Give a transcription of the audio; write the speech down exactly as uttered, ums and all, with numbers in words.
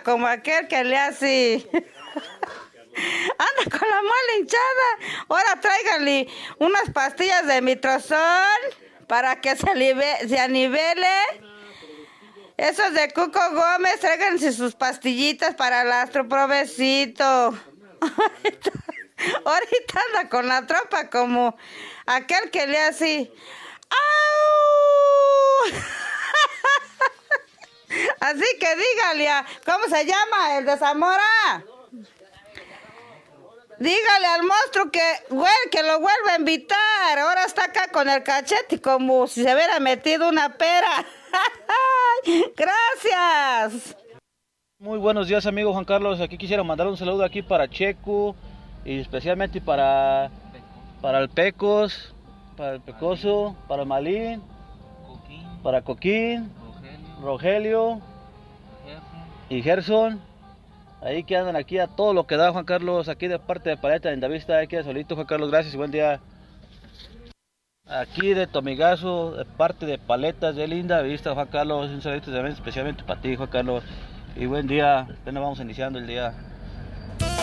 como aquel que le hace. Anda con la muela hinchada. Ahora tráiganle unas pastillas de mitrozol para que se, alive, se anivele. Esos de Cuco Gómez, tráiganse sus pastillitas para el astro, provecito. Ahorita, ahorita anda con la tropa como aquel que le hace. ¡Au! Así que dígale, a, ¿cómo se llama? El de Zamora. Dígale al monstruo que, que lo vuelva a invitar. Ahora está acá con el cachete como si se hubiera metido una pera. Gracias. Muy buenos días, amigo Juan Carlos. Aquí quisiera mandar un saludo aquí para Checo y especialmente para, para el Pecos, para el Pecoso, para el Malín, para Coquín, Rogelio y Gerson. Ahí que andan aquí a todo lo que da, Juan Carlos, aquí de parte de Paleta de Indavista, aquí de solito, Juan Carlos, gracias y buen día. Aquí de Tomigazo, de parte de Paletas de Linda Vista, Juan Carlos, un saludo también especialmente para ti, Juan Carlos, y buen día, apenas vamos iniciando el día.